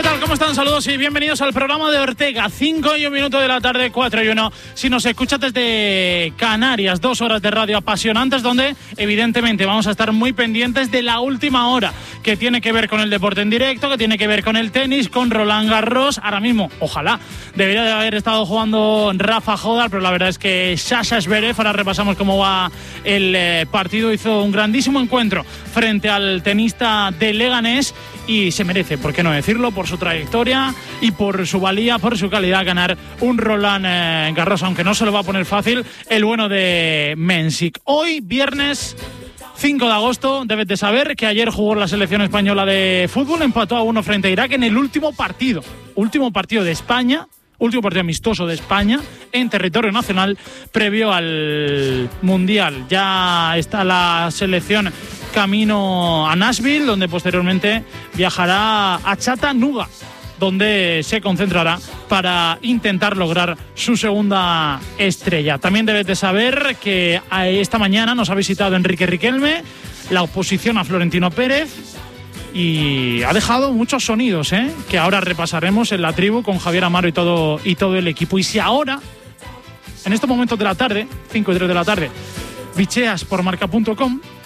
¿Qué tal? ¿Cómo están? Saludos y bienvenidos al programa de Ortega. 5 y 1 minuto de la tarde, 4 y 1. Si nos escuchas desde Canarias, 2 horas de radio apasionantes donde evidentemente vamos a estar muy pendientes de la última hora, que tiene que ver con el deporte en directo, que tiene que ver con el tenis, con Roland Garros. Ahora mismo, ojalá, debería de haber estado jugando Rafa Nadal, pero la verdad es que Sasha Zverev, ahora repasamos cómo va el partido, hizo un grandísimo encuentro frente al tenista de Leganés y se merece, por qué no decirlo, por su trayectoria y por su valía, por su calidad, ganar un Roland Garros, aunque no se lo va a poner fácil el bueno de Mensik. Hoy, viernes 5 de agosto, debes de saber que ayer jugó la selección española de fútbol, empató a 1 frente a Irak en el último partido de España, último partido amistoso de España en territorio nacional previo al Mundial. Ya está la selección camino a Nashville, donde posteriormente viajará a Chattanooga, donde se concentrará para intentar lograr su segunda estrella. También debes de saber que esta mañana nos ha visitado Enrique Riquelme, la oposición a Florentino Pérez, y ha dejado muchos sonidos, que ahora repasaremos en la tribu con Javier Amaro y todo el equipo. Y si ahora, en estos momentos de la tarde, 5 y 3 de la tarde, bicheas por marca.com,